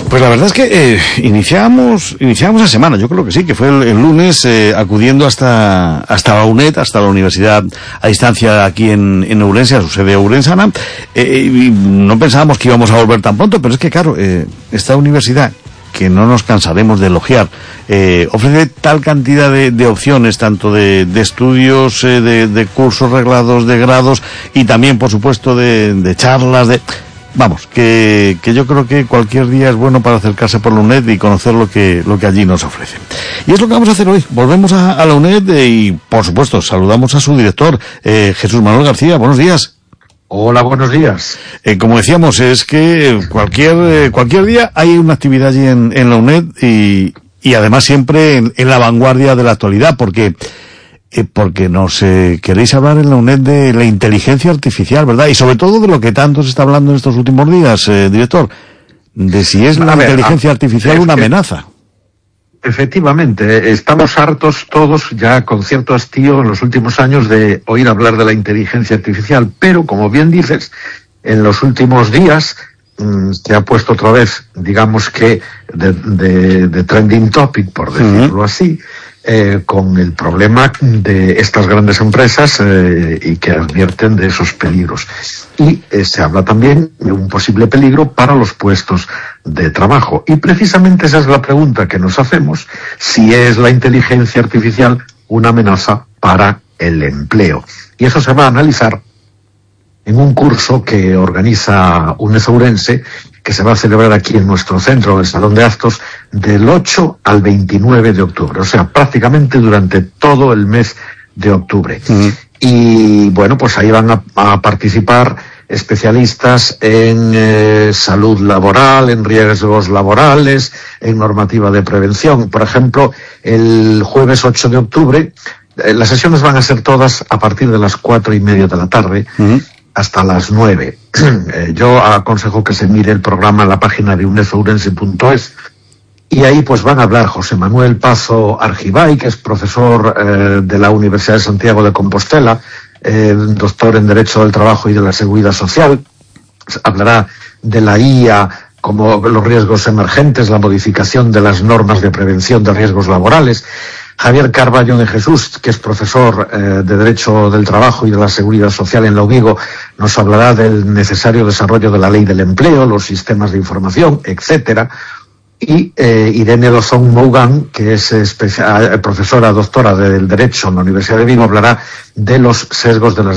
Pues la verdad es que iniciamos la semana, yo creo que sí, que fue el lunes, acudiendo hasta la UNED, hasta la Universidad a Distancia aquí en Ourense, a su sede ourensana, y no pensábamos que íbamos a volver tan pronto, pero es que claro, esta universidad, que no nos cansaremos de elogiar, ofrece tal cantidad de opciones, tanto de estudios, de cursos reglados, de grados, y también, por supuesto, de charlas, vamos, que yo creo que cualquier día es bueno para acercarse por la UNED y conocer lo que allí nos ofrece. Y es lo que vamos a hacer hoy. Volvemos a la UNED y, por supuesto, saludamos a su director, Jesús Manuel García. Buenos días. Hola, buenos días. Como decíamos, es que cualquier día hay una actividad allí en la UNED y además siempre en la vanguardia de la actualidad, porque queréis hablar en la UNED de la inteligencia artificial, ¿verdad? Y sobre todo de lo que tanto se está hablando en estos últimos días, director, de si es la inteligencia artificial una amenaza. Efectivamente, estamos hartos todos, ya con cierto hastío en los últimos años, de oír hablar de la inteligencia artificial, pero como bien dices, en los últimos días se ha puesto otra vez, digamos que de trending topic, por decirlo así, con el problema de estas grandes empresas y que advierten de esos peligros. Y se habla también de un posible peligro para los puestos de trabajo. Y precisamente esa es la pregunta que nos hacemos, si es la inteligencia artificial una amenaza para el empleo. Y eso se va a analizar en un curso que organiza UNED Ourense, que se va a celebrar aquí en nuestro centro, en el Salón de Actos, del 8 al 29 de octubre, o sea, prácticamente durante todo el mes de octubre. Y bueno, pues ahí van a participar especialistas en salud laboral, en riesgos laborales, en normativa de prevención. Por ejemplo, el jueves 8 de octubre, las sesiones van a ser todas a partir de las 4:30 de la tarde, hasta las 9. Yo aconsejo que se mire el programa en la página de unedourense.es, y ahí pues van a hablar José Manuel Pazo Argibay, que es profesor de la Universidad de Santiago de Compostela, doctor en Derecho del Trabajo y de la Seguridad Social. Hablará de la IA, como los riesgos emergentes, la modificación de las normas de prevención de riesgos laborales. Javier Carballo de Jesús, que es profesor de Derecho del Trabajo y de la Seguridad Social en la UVigo, nos hablará del necesario desarrollo de la ley del empleo, los sistemas de información, etcétera. Y Irene Dozón Mougán, que es profesora doctora del Derecho en la Universidad de Vigo, hablará de los sesgos de las